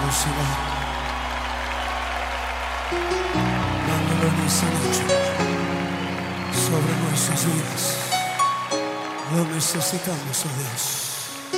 generosidad, dándolo en esa noche sobre nuestras vidas. Lo necesitamos, oh Dios.